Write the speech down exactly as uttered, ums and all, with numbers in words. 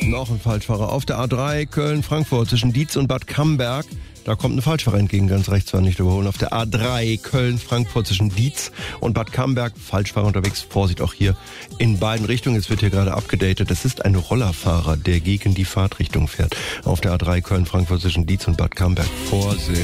Noch ein Falschfahrer auf der A drei Köln-Frankfurt zwischen Dietz und Bad Camberg. Da kommt ein Falschfahrer entgegen, ganz rechts war nicht überholen. Auf der A drei Köln-Frankfurt zwischen Dietz und Bad Camberg. Falschfahrer unterwegs. Vorsicht auch hier in beiden Richtungen. Es wird hier gerade abgedatet. Es ist ein Rollerfahrer, der gegen die Fahrtrichtung fährt. Auf der A drei Köln-Frankfurt zwischen Dietz und Bad Camberg. Vorsicht.